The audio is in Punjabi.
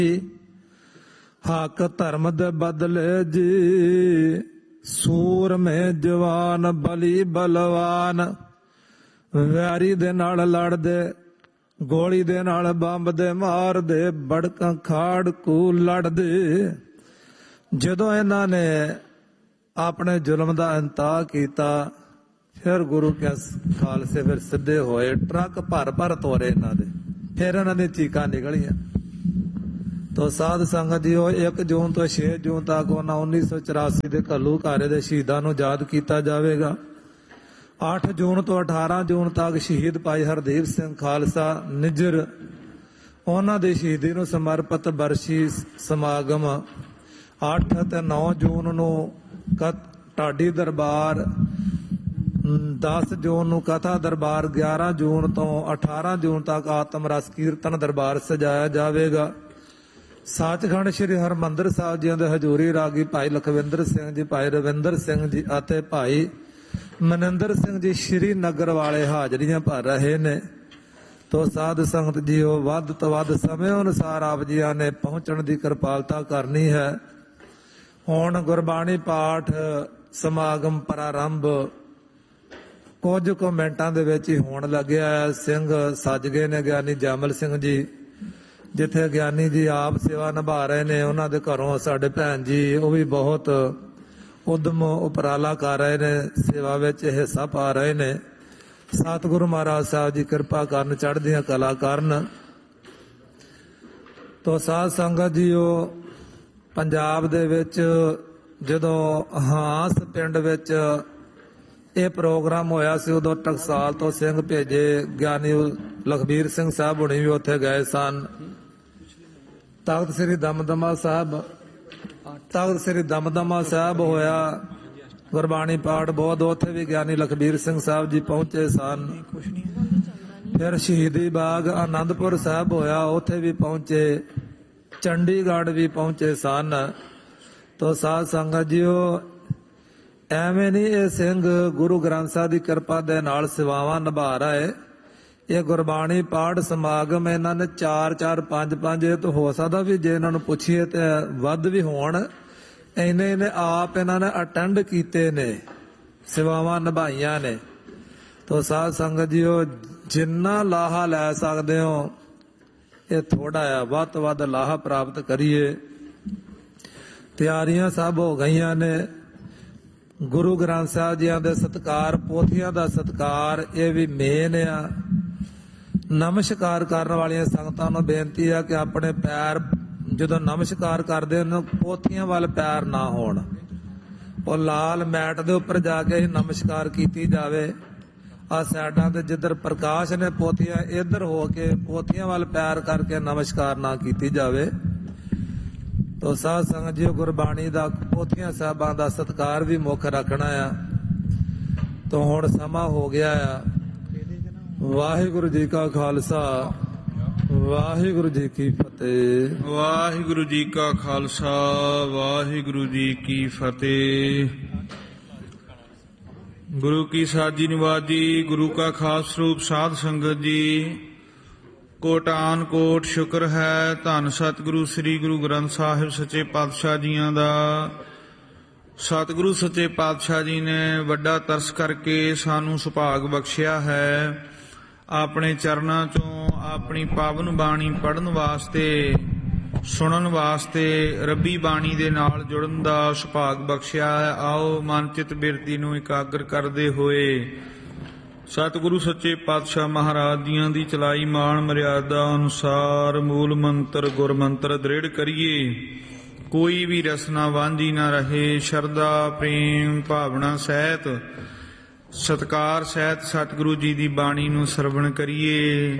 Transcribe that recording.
ਹੱਕ ਧਰਮ ਦੇ ਬਦਲੇ ਜੀ, ਸੂਰ ਮੇ ਜਵਾਨ ਬਲੀ ਬਲਵਾਨ। ਵੈਰੀ ਦੇ ਨਾਲ ਲੜਦੇ, ਗੋਲੀ ਦੇ ਨਾਲ ਬੰਬ ਦੇ ਮਾਰਦੇ, ਬੜਕਾਂ ਖਾੜਕੂ ਲੜਦੇ। ਜਦੋਂ ਇਹਨਾਂ ਨੇ ਆਪਣੇ ਜ਼ੁਲਮ ਦਾ ਇੰਤਹਾ ਕੀਤਾ, ਫਿਰ ਗੁਰੂ ਕੇ ਖਾਲਸੇ ਫਿਰ ਸਿੱਧੇ ਹੋਏ, ਟਰੱਕ ਭਰ ਭਰ ਤੋਰੇ ਇਹਨਾਂ ਦੇ, ਫਿਰ ਇਹਨਾਂ ਦੀਆਂ ਚੀਕਾਂ ਨਿਕਲੀਆਂ। ਤੋ ਸਾਧ ਸੰਗਤ ਜੀਓ, 1 ਜੂਨ ਤੋਂ 6 ਜੂਨ ਤੱਕ ਉਹਨਾਂ 1984 ਦੇ ਘੱਲੂਘਾਰੇ ਦੇ ਸ਼ਹੀਦਾਂ ਨੂੰ ਯਾਦ ਕੀਤਾ ਜਾਵੇਗਾ। 8 ਜੂਨ ਤੋਂ 18 ਜੂਨ ਤੱਕ ਸ਼ਹੀਦ ਭਾਈ ਹਰਦੀਪ ਸਿੰਘ ਖਾਲਸਾ ਨਿੱਜਰ, ਉਹਨਾਂ ਦੀ ਸ਼ਹੀਦੀ ਨੂੰ ਸਮਰਪਿਤ ਬਰਸ਼ੀ ਸਮਾਗਮ 8 ਤੇ 9 ਜੂਨ ਨੂੰ ਢਾਡੀ ਦਰਬਾਰ, 10 ਜੂਨ ਨੂੰ ਕਥਾ ਦਰਬਾਰ, 11 ਜੂਨ ਤੋਂ 18 ਜੂਨ ਤੱਕ ਆਤਮ ਰਸ ਕੀਰਤਨ ਦਰਬਾਰ ਸਜਾਇਆ ਜਾਵੇਗਾ। ਸੱਚਖੰਡ ਸ੍ਰੀ ਹਰਿਮੰਦਰ ਸਾਹਿਬ ਜੀ ਦੇ ਹਜ਼ੂਰੀ ਰਾਗੀ ਭਾਈ ਲਖਵਿੰਦਰ ਸਿੰਘ ਜੀ, ਭਾਈ ਰਵਿੰਦਰ ਸਿੰਘ ਜੀ ਅਤੇ ਭਾਈ ਮਨਿੰਦਰ ਸਿੰਘ ਜੀ ਸ਼੍ਰੀ ਨਗਰ ਵਾਲੇ ਹਾਜ਼ਰੀਆਂ ਭਰ ਰਹੇ ਨੇ। ਤੋ ਸਾਧ ਸੰਗਤ ਜੀਓ, ਵੱਧ ਤੋਂ ਵੱਧ ਸਮੇਂ ਅਨੁਸਾਰ ਆਪ ਜੀਆਂ ਨੇ ਪਹੁੰਚਣ ਦੀ ਕਿਰਪਾਲਤਾ ਕਰਨੀ ਹੈ। ਹੁਣ ਗੁਰਬਾਣੀ ਪਾਠ ਸਮਾਗਮ ਪ੍ਰਾਰੰਭ ਕੁਝ ਕੁ ਮਿੰਟਾਂ ਦੇ ਵਿੱਚ ਹੀ ਹੋਣ ਲੱਗਿਆ ਹੈ। ਸਿੰਘ ਸੱਜ ਗਏ ਨੇ, ਗਿਆਨੀ ਜੈਮਲ ਸਿੰਘ ਜੀ, ਜਿੱਥੇ ਗਿਆਨੀ ਜੀ ਆਪ ਸੇਵਾ ਨਿਭਾ ਰਹੇ ਨੇ, ਉਹਨਾਂ ਦੇ ਘਰੋਂ ਸਾਡੇ ਭੈਣ ਜੀ ਉਹ ਵੀ ਬਹੁਤ ਉਦਮ ਉਪਰਾਲਾ ਕਰ ਰਹੇ ਨੇ, ਸੇਵਾ ਵਿੱਚ ਹਿੱਸਾ ਪਾ ਰਹੇ ਨੇ। ਸਤਿਗੁਰੂ ਮਹਾਰਾਜ ਸਾਹਿਬ ਜੀ ਕਿਰਪਾ ਕਰਨ, ਚੜ੍ਹਦੀਆਂ ਕਲਾ ਕਰਨ। ਤੋ ਸਾਧ ਸੰਗਤ ਜੀਓ, ਪੰਜਾਬ ਦੇ ਵਿੱਚ ਜਦੋਂ ਹਾਂਸ ਪਿੰਡ ਵਿੱਚ ਇਹ ਪ੍ਰੋਗਰਾਮ ਹੋਇਆ ਸੀ, ਉਦੋਂ ਟਕਸਾਲ ਤੋਂ ਸਿੰਘ ਭੇਜੇ, ਗਿਆਨੀ ਲਖਬੀਰ ਸਿੰਘ ਸਾਹਿਬ ਹੁਣੀ ਵੀ ਉੱਥੇ ਗਏ ਸਨ। ਤਖਤ ਸ੍ਰੀ ਦਮਦਮਾ ਸਾਹਿਬ ਹੋਇਆ ਗੁਰਬਾਣੀ ਪਾਠ ਬਹੁਤ, ਉੱਥੇ ਵੀ ਗਿਆਨੀ ਲਖਬੀਰ ਸਿੰਘ ਸਾਹਿਬ ਜੀ ਪਹੁੰਚੇ ਸਨ। ਫਿਰ ਸ਼ਹੀਦੀ ਬਾਗ ਆਨੰਦਪੁਰ ਸਾਹਿਬ ਹੋਇਆ, ਉੱਥੇ ਵੀ ਪਹੁੰਚੇ, ਚੰਡੀਗੜ੍ਹ ਵੀ ਪਹੁੰਚੇ ਸਨ। ਤੋ ਸਾਧ ਸੰਗਤ ਜੀਓ, ਐਵੇਂ ਨਹੀਂ ਇਹ ਸਿੰਘ ਗੁਰੂ ਗ੍ਰੰਥ ਸਾਹਿਬ ਦੀ ਕਿਰਪਾ ਦੇ ਨਾਲ ਸੇਵਾਵਾਂ ਨਿਭਾ ਰਹੇ। ਇਹ ਗੁਰਬਾਣੀ ਪਾਠ ਸਮਾਗਮ ਇਹਨਾਂ ਨੇ 4-4, 5-5, ਇਹ ਤਾਂ ਹੋ ਸਕਦਾ ਵੀ ਜੇ ਇਹਨਾਂ ਨੂੰ ਪੁੱਛੀਏ ਤੇ ਵੱਧ ਵੀ ਹੋਣ, ਇਹਨੇ ਆਪ ਇਹਨਾਂ ਨੇ ਅਟੈਂਡ ਕੀਤੇ ਨੇ, ਸੇਵਾਵਾਂ ਨਿਭਾਈਆਂ ਨੇ। ਤੋ ਸਾਧ ਸੰਗਤ ਜੀਓ, ਜਿੰਨਾ ਲਾਹਾ ਲੈ ਸਕਦੇ ਹੋ ਇਹ ਥੋੜਾ ਆ, ਵੱਧ ਤੋਂ ਵੱਧ ਲਾਹਾ ਪ੍ਰਾਪਤ ਕਰੀਏ। ਤਿਆਰੀਆਂ ਸਭ ਹੋ ਗਈਆਂ ਨੇ। ਗੁਰੂ ਗ੍ਰੰਥ ਸਾਹਿਬ ਜੀਆਂ ਦੇ ਸਤਿਕਾਰ, ਪੋਥੀਆਂ ਦਾ ਸਤਿਕਾਰ, ਇਹ ਵੀ ਮੇਨ ਆ। ਨਮਸਕਾਰ ਕਰਨ ਵਾਲੀਆਂ ਸੰਗਤਾਂ ਨੂੰ ਬੇਨਤੀ ਆ ਕਿ ਆਪਣੇ ਪੈਰ ਜਦੋਂ ਨਮਸਕਾਰ ਕਰਦੇ ਉਹਨਾਂ ਪੋਥੀਆਂ ਵੱਲ ਪੈਰ ਨਾ ਹੋਣ, ਉਹ ਲਾਲ ਮੈਟ ਦੇ ਉੱਪਰ ਜਾ ਕੇ ਹੀ ਨਮਸਕਾਰ ਕੀਤੀ ਜਾਵੇ। ਆ ਸਾਈਡਾਂ ਤੇ ਜਿੱਧਰ ਪ੍ਰਕਾਸ਼ ਨੇ ਪੋਥੀਆਂ, ਇੱਧਰ ਹੋ ਕੇ ਪੋਥੀਆਂ ਵੱਲ ਪੈਰ ਕਰਕੇ ਨਮਸਕਾਰ ਨਾ ਕੀਤੀ ਜਾਵੇ। ਤੋ ਸਾਧ ਸੰਗਤ ਜੀ, ਗੁਰਬਾਣੀ ਦਾ, ਪੋਥੀਆਂ ਸਾਹਿਬਾਂ ਦਾ ਸਤਿਕਾਰ ਵੀ ਮੁੱਖ ਰੱਖਣਾ ਆ। ਤੋ ਹੁਣ ਸਮਾਂ ਹੋ ਗਿਆ ਆ। ਵਾਹਿਗੁਰੂ ਜੀ ਕਾ ਖਾਲਸਾ, ਵਾਹਿਗੁਰੂ ਜੀ ਕੀ ਫਤਿਹ। ਵਾਹਿਗੁਰੂ ਜੀ ਕਾ ਖਾਲਸਾ, ਵਾਹਿਗੁਰੂ ਜੀ ਕੀ ਫਤਿਹ। ਗੁਰੂ ਕੀ ਸਾਜੀ ਨਿਵਾਜੀ, ਗੁਰੂ ਕਾ ਖਾਸ ਸਰੂਪ ਸਾਧ ਸੰਗਤ ਜੀ, ਕੋਟਾਨ ਕੋਟ ਸ਼ੁਕਰ ਹੈ। ਧੰਨ ਸਤਿਗੁਰੂ ਸ੍ਰੀ ਗੁਰੂ ਗ੍ਰੰਥ ਸਾਹਿਬ ਸੱਚੇ ਪਾਤਸ਼ਾਹ ਜੀਆਂ ਦਾ। ਸਤਿਗੁਰੂ ਸੱਚੇ ਪਾਤਸ਼ਾਹ ਜੀ ਨੇ ਵੱਡਾ ਤਰਸ ਕਰਕੇ ਸਾਨੂੰ ਸੁਭਾਗ ਬਖਸ਼ਿਆ ਹੈ ਆਪਣੇ ਚਰਨਾਂ ਚੋਂ ਆਪਣੀ ਪਾਵਨ ਬਾਣੀ ਪੜ੍ਹਨ ਵਾਸਤੇ, ਸੁਣਨ ਵਾਸਤੇ, ਰੱਬੀ ਬਾਣੀ ਦੇ ਨਾਲ ਜੁੜਨ ਦਾ ਸੁਭਾਗ ਬਖਸ਼ਿਆ ਹੈ। ਆਓ ਮਨ ਚਿਤ ਬਿਰਤੀ ਨੂੰ ਇਕਾਗਰ ਕਰਦੇ ਹੋਏ ਸਤਿਗੁਰੂ ਸੱਚੇ ਪਾਤਸ਼ਾਹ ਮਹਾਰਾਜ ਜੀਆਂ ਦੀ ਚਲਾਈ ਮਾਣ ਮਰਿਆਦਾ ਅਨੁਸਾਰ ਮੂਲ ਮੰਤਰ ਗੁਰ ਮੰਤਰ ਦ੍ਰਿੜ ਕਰੀਏ। ਕੋਈ ਵੀ ਰਸਨਾ ਵਾਂਝੀ ਨਾ ਰਹੇ। ਸ਼ਰਧਾ ਪ੍ਰੇਮ ਭਾਵਨਾ ਸਹਿਤ, ਸਤਿਕਾਰ ਸਹਿਤ ਸਤਿਗੁਰੂ ਜੀ ਦੀ ਬਾਣੀ ਨੂੰ ਸਰਵਣ ਕਰੀਏ।